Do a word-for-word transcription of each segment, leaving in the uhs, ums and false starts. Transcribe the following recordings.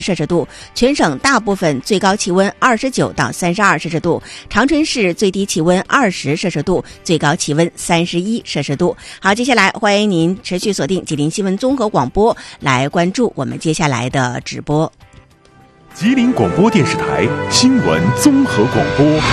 摄氏度，全省大部分最高气温二十九到三十二摄氏度，长春市最低气温二十摄氏度，最高气温三十一摄氏度。好，接下来欢迎您持续锁定吉林新闻综合广播，来关注我们接下来的直播。 吉林广播电视台新闻综合广播。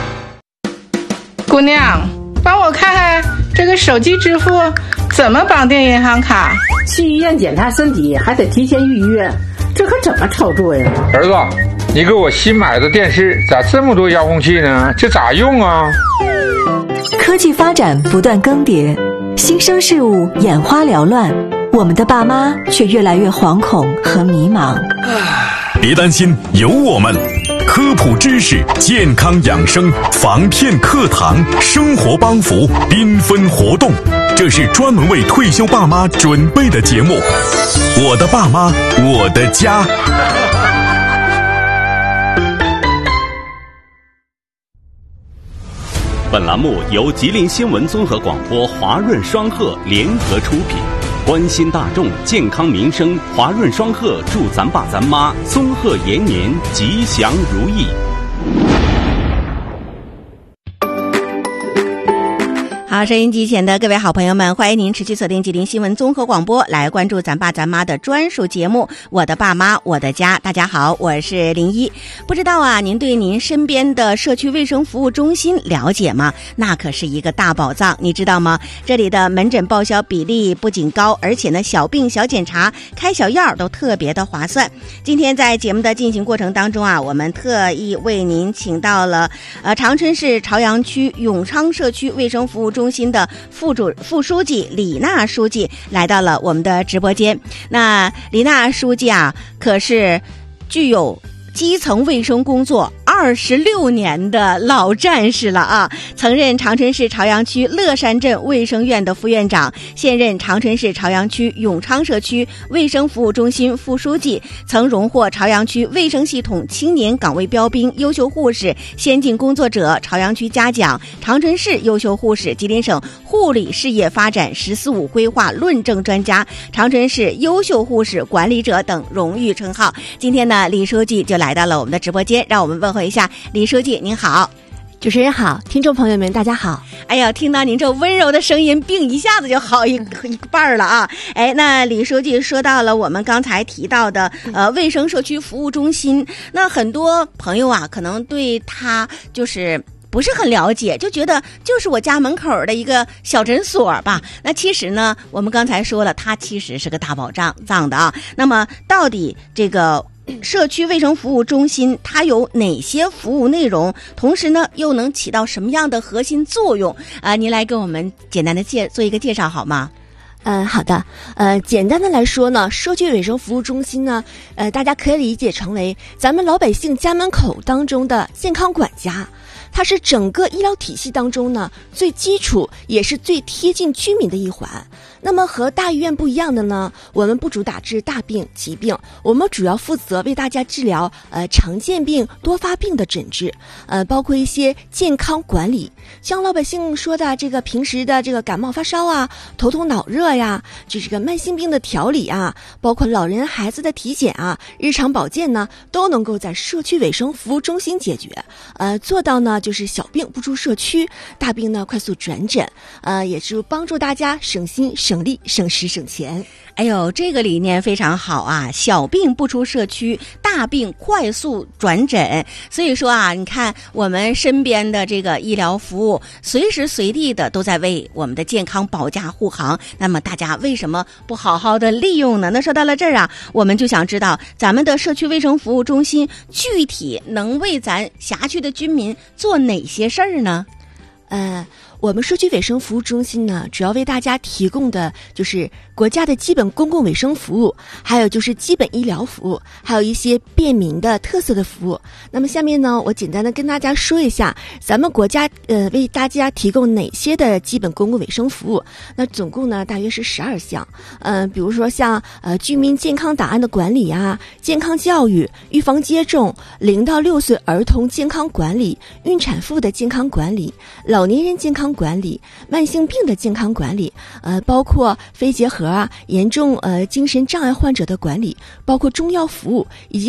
姑娘，帮我看看这个手机支付怎么绑定银行卡？ 去医院检查身体还得提前预约，这可怎么操作呀？ 儿子，你给我新买的电视咋这么多遥控器呢？这咋用啊？ 科技发展不断更迭，新生事物眼花缭乱，我们的爸妈却越来越惶恐和迷茫。 别担心，有我们，科普知识、健康养生、防骗课堂、生活帮扶、缤纷活动，这是专门为退休爸妈准备的节目。我的爸妈，我的家。 本栏目由吉林新闻综合广播华润双鹤联合出品，关心大众健康民生，华润双鹤祝咱爸咱妈松鹤延年，吉祥如意。 好，收音机前的各位好朋友们，欢迎您持续锁定吉林新闻综合广播，来关注咱爸咱妈的专属节目《我的爸妈我的家》。大家好，我是林一。不知道啊，您对您身边的社区卫生服务中心了解吗？那可是一个大宝藏，你知道吗？这里的门诊报销比例不仅高，而且呢，小病小检查、开小药都特别的划算。今天在节目的进行过程当中啊，我们特意为您请到了呃长春市朝阳区永昌社区卫生服务中心中心的副主副书记李娜书记来到了我们的直播间。那李娜书记啊，可是具有基层卫生工作二十六年的老战士了啊！曾任长春市朝阳区乐山镇卫生院的副院长，现任长春市朝阳区永昌社区卫生服务中心副书记，曾荣获朝阳区卫生系统青年岗位标兵、优秀护士、先进工作者、朝阳区嘉奖、长春市优秀护士、吉林省护理事业发展“十四五”规划论证专家、长春市优秀护士管理者等荣誉称号。今天呢，李书记就来到了我们的直播间，让我们问候一下李书记。您好。 主持人好，听众朋友们大家好。 哎呀，听到您这温柔的声音，病一下子就好一一半了啊！哎，那李书记说到了我们刚才提到的呃卫生社区服务中心，那很多朋友啊，可能对他就是不是很了解，就觉得就是我家门口的一个小诊所吧。那其实呢，我们刚才说了，它其实是个大宝藏藏的啊。那么到底这个社区卫生服务中心它有哪些服务内容，同时呢又能起到什么样的核心作用啊、呃？您来跟我们简单的介做一个介绍好吗？ 嗯，好的。呃，简单的来说呢，社区卫生服务中心呢，呃，大家可以理解成为咱们老百姓家门口当中的健康管家。它是整个医疗体系当中呢最基础也是最贴近居民的一环。那么和大医院不一样的呢，我们不主打治大病疾病，我们主要负责为大家治疗呃常见病多发病的诊治，呃包括一些健康管理，像老百姓说的这个平时的这个感冒发烧啊、头痛脑热呀，这是个慢性病的调理啊，包括老人孩子的体检啊、日常保健呢，都能够在社区卫生服务中心解决，呃做到呢就是小病不出社区，大病呢快速转诊，呃也是帮助大家省心省力省时省钱。 哎呦，这个理念非常好啊！小病不出社区，大病快速转诊。所以说啊，你看我们身边的这个医疗服务，随时随地的都在为我们的健康保驾护航。那么大家为什么不好好的利用呢？那说到了这儿啊，我们就想知道咱们的社区卫生服务中心具体能为咱辖区的居民做哪些事儿呢？ 呃。我们社区卫生服务中心呢，主要为大家提供的就是国家的基本公共卫生服务，还有就是基本医疗服务，还有一些便民的特色的服务。那么下面呢，我简单的跟大家说一下，咱们国家呃为大家提供哪些的基本公共卫生服务。那总共呢大约是十二项，呃，比如说像呃居民健康档案的管理啊、健康教育、预防接种、零到六岁儿童健康管理、孕产妇的健康管理、老年人健康管理、慢性病的健康管理，呃，包括肺结核啊严重呃精神障碍患者的管理，包括中药服务以及